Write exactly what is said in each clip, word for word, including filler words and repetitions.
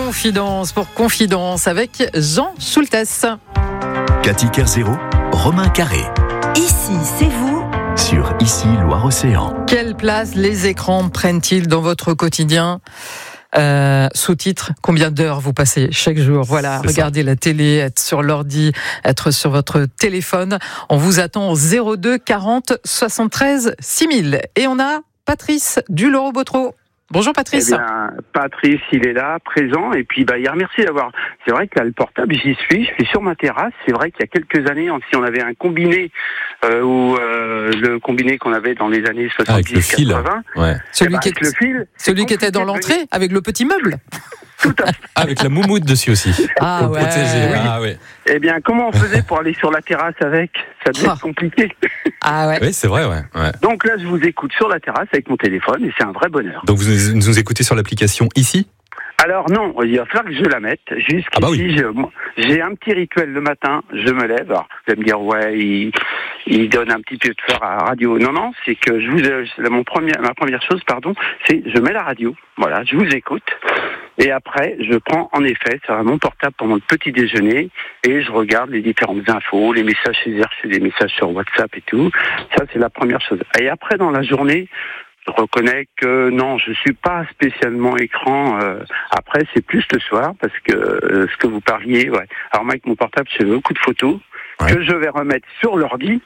Confidence pour Confidence avec Jean Schultes. Cathy Kerzero, Romain Carré. Ici, c'est vous. Sur Ici, Loire-Océan. Quelle place les écrans prennent-ils dans votre quotidien ? Euh, sous-titres, combien d'heures vous passez chaque jour? Voilà, C'est regarder la télé, être sur l'ordi, être sur votre téléphone. On vous attend au zéro deux quarante soixante-treize six mille. Et on a Patrice du Loro-Botro. Bonjour Patrice. Eh bien, Patrice, il est là, présent, et puis bah, il remercie d'avoir. C'est vrai que là, le portable, j'y suis, je suis sur ma terrasse. C'est vrai qu'il y a quelques années, si on avait un combiné, euh, ou euh, le combiné qu'on avait dans les années soixante-dix quatre-vingts, ouais. Celui, eh ben, qui, est, le fil, celui qui était dans l'entrée avec le petit meuble. Tout à fait. Avec la moumoute dessus aussi. Ah Pour ouais. protéger. Oui. Ah ouais. Eh bien, comment on faisait pour aller sur la terrasse avec? Ça devait Ah. être compliqué. Ah ouais. Oui, c'est vrai, ouais. ouais. Donc là, je vous écoute sur la terrasse avec mon téléphone, et c'est un vrai bonheur. Donc vous nous, nous écoutez sur l'application Ici ? Alors non, il va falloir que je la mette. Jusqu'ici, Ah bah oui. je- moi, j'ai un petit rituel le matin, je me lève. Alors, vous allez me dire, ouais, il, il donne un petit peu de fleur à la radio. Non, non, c'est que je vous, euh, c'est mon premier, ma première chose, pardon, c'est je mets la radio. Voilà, je vous écoute. Et après, je prends en effet, ça va mon portable pendant le petit déjeuner et je regarde les différentes infos, les messages chez R, c'est des messages sur WhatsApp et tout. Ça, c'est la première chose. Et après, dans la journée, je reconnais que non, je suis pas spécialement écran. Euh, après, c'est plus le soir parce que euh, ce que vous parliez, ouais. Alors moi, avec mon portable, je fais beaucoup de photos Ouais. que je vais remettre sur l'ordi.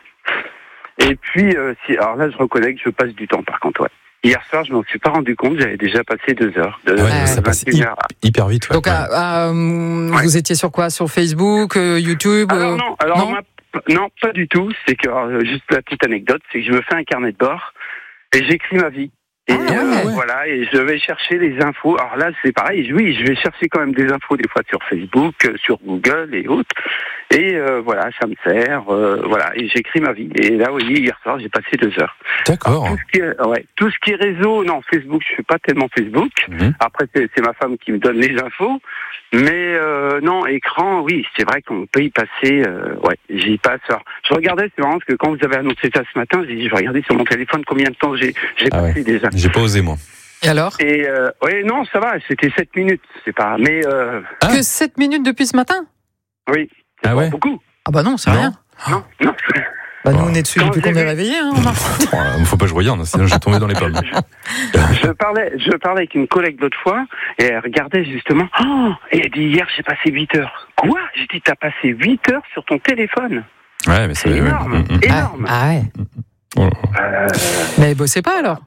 Et puis, euh, si, alors là, je reconnais que je passe du temps. Par contre, ouais. Hier soir, je m'en suis pas rendu compte. J'avais déjà passé deux heures. De, Ah ouais, de ça passe vingt et une heures. hyper vite. Ouais. Donc, ah, ah, hum, vous étiez sur quoi? Sur Facebook, euh, YouTube Alors euh, non, alors non moi, p- non, pas du tout. C'est que alors, juste la petite anecdote, c'est que je me fais un carnet de bord et j'écris ma vie. Et Ah, euh, ouais. voilà, et je vais chercher les infos. Alors là, c'est pareil. Oui, je vais chercher quand même des infos des fois sur Facebook, euh, sur Google et autres. Et euh, voilà, ça me sert. Euh, voilà, et j'écris ma vie. Et là, vous voyez, hier soir, j'ai passé deux heures. D'accord. Tout ce qui est, ouais, tout ce qui est réseau, non, Facebook, je suis pas tellement Facebook. Mhm. Après, c'est, c'est ma femme qui me donne les infos. Mais euh, non, écran, oui, c'est vrai qu'on peut y passer. Euh, ouais, j'y passe. Alors, je regardais, c'est marrant parce que quand vous avez annoncé ça ce matin, j'ai dit, je vais regarder sur mon téléphone combien de temps j'ai, j'ai Ah passé ouais. déjà. J'ai pas osé, moi. Et alors? Et euh, ouais, non, ça va, c'était sept minutes, c'est pas. Mais euh, Ah. Que sept minutes depuis ce matin? oui, c'est Ah pas ouais. beaucoup. Ah bah non, c'est Non. rien. Non, non. Bah nous, Oh. on est dessus Quand depuis j'ai qu'on est vu- réveillés, hein, Romain. Il faut pas que je regarde, sinon je vais tomber dans les pommes. Je parlais, je parlais avec une collègue l'autre fois et elle regardait justement. Oh, et elle dit hier j'ai passé huit heures. Quoi? J'ai dit t'as passé huit heures sur ton téléphone. Ouais, mais C'est c'est énorme, ouais. Mm, mm. énorme. Ah, ah ouais. Oh. Euh, Mais elle bossait pas alors?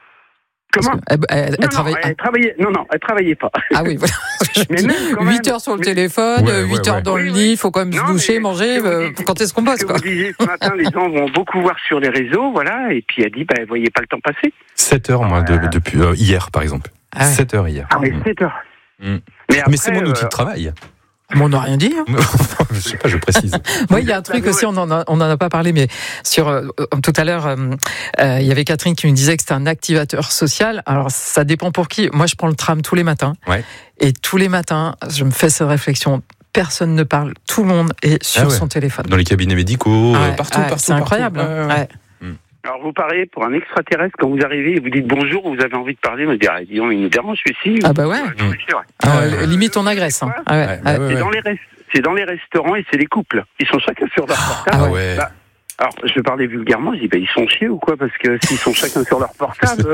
Parce comment? que Elle, elle- elle Non, non, travaille. elle travaillait. Non, non, elle travaillait pas. Ah oui, voilà. Mais même quand même- huit heures sur le mais- téléphone, Ouais, huit ouais, heures ouais. dans le Oui, lit, il oui. faut quand même se Non, doucher, mais manger. ce que vous euh, dites- quand est-ce qu'on bosse, Ce que quoi? vous disiez ce matin, les gens vont beaucoup voir sur les réseaux, voilà. Et puis elle dit, bah, elle voyait pas le temps passer. sept heures, moi, de- Ouais. depuis euh, hier, par exemple. Ah ouais. sept heures hier. Ah mais Mm. sept heures. Mm. Mais, après, Mais c'est mon outil euh, de travail. Mais on n'a rien dit. Hein. Je sais pas, je précise. Moi, il y a un truc aussi, on en a, on en a pas parlé, mais sur euh, tout à l'heure, euh, euh, il y avait Catherine qui me disait que c'était un activateur social. Alors, ça dépend pour qui. Moi, je prends le tram tous les matins, Ouais. et tous les matins, je me fais cette réflexion. Personne ne parle, tout le monde est sur Ah ouais. son téléphone. Dans les cabinets médicaux, Ah euh, ouais, partout, ouais, partout. c'est incroyable. partout. hein. Ouais, ouais. Ouais. Alors vous parlez pour un extraterrestre quand vous arrivez et vous dites bonjour, vous avez envie de parler, vous dites ah, dis donc, il nous dérange celui-ci. Ah bah ouais. C'est vrai. Ah, Ouais, ouais. limite, on agresse. Hein. Ah ouais, Ouais, bah ouais. ouais, C'est ouais. dans les res- c'est dans les restaurants et c'est les couples. Ils sont chacun sur leur portable. Ah Ah ouais. Bah, alors je vais parler vulgairement, je dis bah ils sont chiés ou quoi parce que s'ils sont chacun sur leur portable.